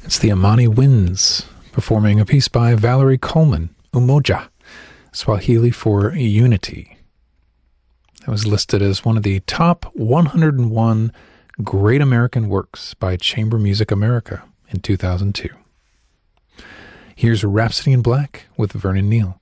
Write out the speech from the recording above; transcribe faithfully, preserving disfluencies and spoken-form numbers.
It's the Amani Winds performing a piece by Valerie Coleman, Umoja, Swahili for Unity. It was listed as one of the top one hundred one Great American Works by Chamber Music America in two thousand two. Here's Rhapsody in Black with Vernon Neal.